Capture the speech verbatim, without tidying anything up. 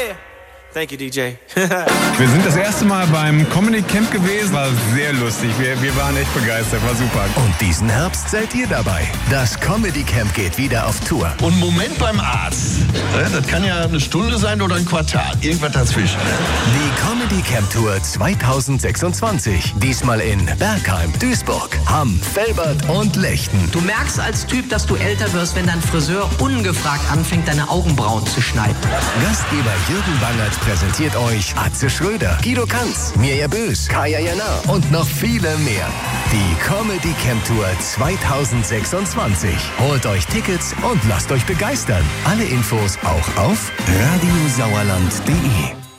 yeah. Thank you, D J. Wir sind das erste Mal beim Comedy Camp gewesen. War sehr lustig. Wir, wir waren echt begeistert. War super. Und diesen Herbst seid ihr dabei. Das Comedy Camp geht wieder auf Tour. Und Moment beim Arzt. Das kann ja eine Stunde sein oder ein Quartal. Irgendwas dazwischen. Die Comedy Camp Tour zwanzig sechsundzwanzig. Diesmal in Bergheim, Duisburg, Hamm, Velbert und Lechten. Du merkst als Typ, dass du älter wirst, wenn dein Friseur ungefragt anfängt, deine Augenbrauen zu schneiden. Gastgeber Jürgen Bangert präsentiert euch Atze Schröder, Guido Kanz, Mirja Bös, Kaya Jana und noch viele mehr. Die Comedy Camp Tour zwanzig sechsundzwanzig. Holt euch Tickets und lasst euch begeistern. Alle Infos auch auf radiosauerland punkt de.